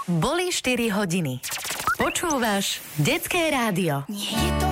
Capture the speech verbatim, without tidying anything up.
Boli štyri hodiny. Počúvaš Detské rádio. Nie je to